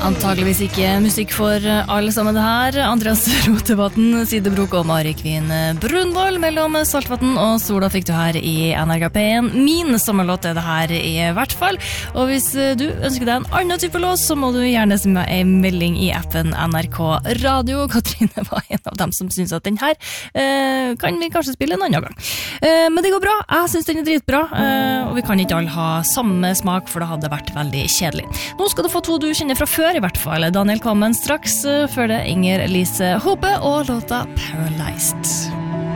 Antageligvis ikke musikk for alle sammen det her. Andreas Rotevatn, Sidebrok og Mari Kvin Brunvoll mellom Saltvatn og Sola fikk du her i NRK1. Min sommerlåt det her i hvert fall. Og hvis du ønsker deg en annen type lås, så må du gjerne sende meg en melding i appen NRK Radio. Katrine var en av dem som synes at den her kan vi kanskje spille en annen gang. Men det går bra. Jeg synes den er dritbra. Og vi kan ikke alle ha samme smak, for det hadde vært veldig kjedelig. Nå skal du få to du kjenner fra før i hvert fall. Daniel Kvammen straks, før det Inger Lise Hope og låta Paralyzed.